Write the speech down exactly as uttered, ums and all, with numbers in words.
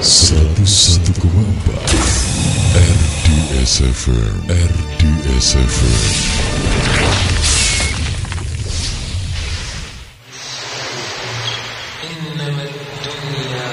seratus satu koma empat R D S F M, R D S F M. إنما الدنيا